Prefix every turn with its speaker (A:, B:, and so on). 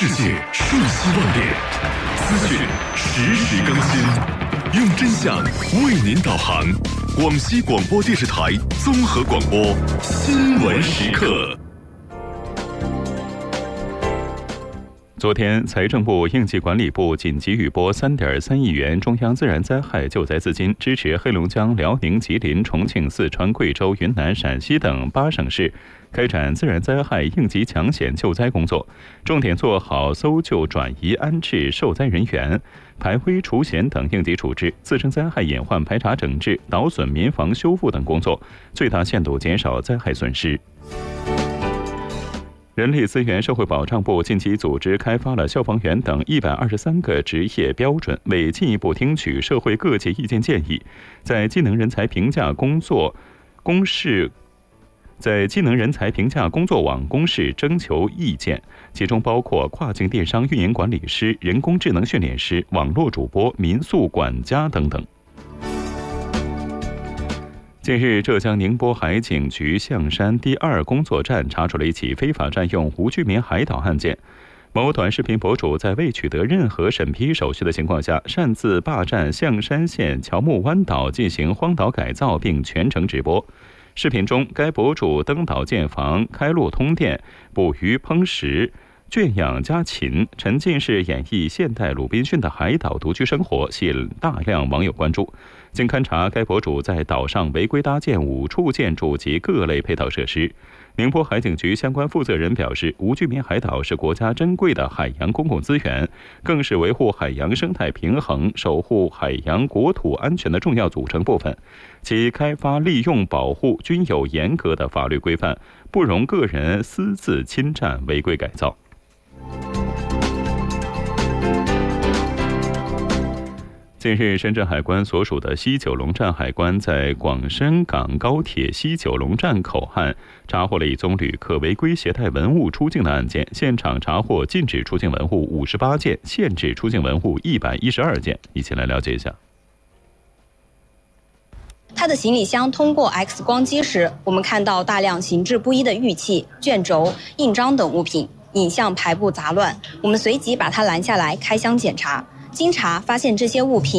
A: 世界瞬息万变，资讯实时更新，用真相为您导航。广西广播电视台综合广播新闻时刻。昨天，财政部、应急管理部紧急预拨3.3亿元中央自然灾害救灾资金，支持黑龙江、辽宁、吉林、重庆、四川、贵州、云南、陕西等8省市开展自然灾害应急抢险救灾工作，重点做好搜救、转移、安置受灾人员、排危除险等应急处置，自身灾害隐患排查整治、捣损民房修复等工作，最大限度减少灾害损失。人力资源社会保障部近期组织开发了消防员等123个职业标准，为进一步听取社会各界意见建议，在技能人才评价工作网公示征求意见，其中包括跨境电商运营管理师、人工智能训练师、网络主播、民宿管家等等。近日，浙江宁波海警局象山第2工作站查处了一起非法占用无居民海岛案件。某短视频博主在未取得任何审批手续的情况下，擅自霸占象山县乔木湾岛进行荒岛改造，并全程直播。视频中，该博主登岛建房、开路通电、捕鱼烹食、圈养家禽，沉浸式演绎现代鲁滨逊的海岛独居生活，吸引大量网友关注。经勘查，该博主在岛上违规搭建5处建筑及各类配套设施。宁波海警局相关负责人表示，无居民海岛是国家珍贵的海洋公共资源，更是维护海洋生态平衡、守护海洋国土安全的重要组成部分。其开发、利用、保护均有严格的法律规范，不容个人私自侵占、违规改造。近日，深圳海关所属的西九龙站海关在广深港高铁西九龙站口岸查获了一宗旅客违规携带文物出境的案件，现场查获禁止出境文物58件，限制出境文物112件。一起来了解一下。
B: 他的行李箱通过 X 光机时，我们看到大量形制不一的玉器、卷轴、印章等物品，影像排布杂乱。我们随即把他拦下来开箱检查，经查发现这些物品